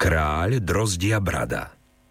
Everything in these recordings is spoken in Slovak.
Kráľ Drozdia brada.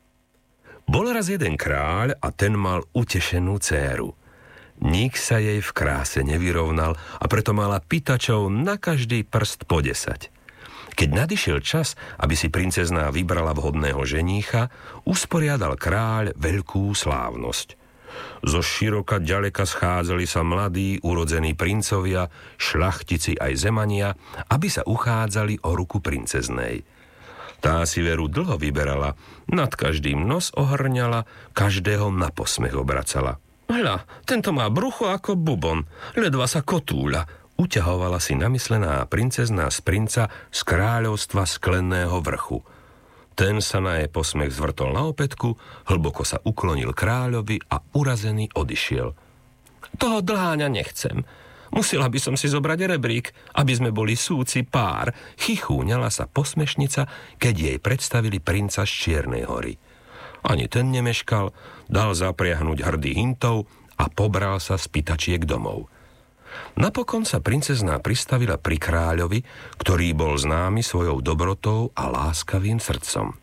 Bol raz jeden kráľ a ten mal utešenú dcéru. Nik sa jej v kráse nevyrovnal a preto mala pýtačov na každý prst po 10. Keď nadišiel čas, aby si princezná vybrala vhodného ženícha, usporiadal kráľ veľkú slávnosť. Zo široka ďaleka schádzali sa mladí, urodzení princovia, šľachtici aj zemania, aby sa uchádzali o ruku princeznej. Tá si veru dlho vyberala, nad každým nos ohrňala, každého na posmech obracala. Hľa, tento má brucho ako bubon, ledva sa kotúľa, uťahovala si namyslená princezná z princa z kráľovstva Skleného vrchu. Ten sa na jej posmech zvrtol na opätku, hlboko sa uklonil kráľovi a urazený odišiel. Toho dlháňa nechcem. Musela by som si zobrať rebrík, aby sme boli súci pár. Chichúňala sa posmešnica, keď jej predstavili princa z Čiernej hory. Ani ten nemeškal, dal zapriahnuť hrdý hintov a pobral sa z pýtačiek domov. Napokon sa princezná pristavila pri kráľovi, ktorý bol známy svojou dobrotou a láskavým srdcom.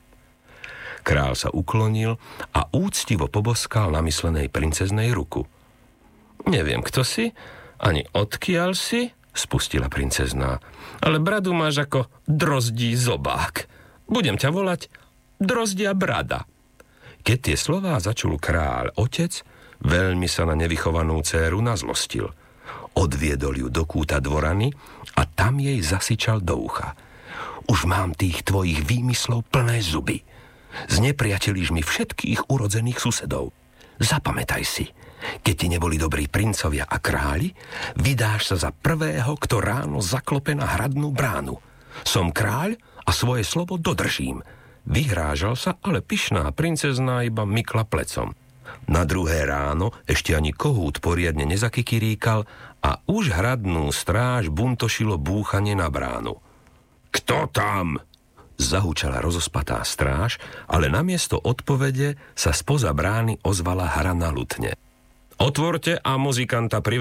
Kráľ sa uklonil a úctivo poboskal namyslenej princeznej ruku. Neviem, kto si, ani odkiaľ si, spustila princezná, ale bradu máš ako drozdí zobák. Budem ťa volať Drozdia brada. Keď tie slová začul kráľ otec, veľmi sa na nevychovanú dcéru nazlostil. Odviedol ju do kúta dvorany a tam jej zasičal do ucha. Už mám tých tvojich výmyslov plné zuby. Znepriatelíš mi všetkých urodzených susedov. Zapamätaj si, keď ti neboli dobrí princovia a králi, vydáš sa za prvého, kto ráno zaklope na hradnú bránu. Som kráľ a svoje slovo dodržím. Vyhrážal sa, ale pyšná princezná iba mykla plecom. Na druhé ráno ešte ani kohút poriadne nezakikiríkal a už hradnú stráž buntošilo búchanie na bránu. Kto tam? Zahučala rozospatá stráž, ale namiesto odpovede sa spoza brány ozvala hra na lutne. Otvorte a muzikanta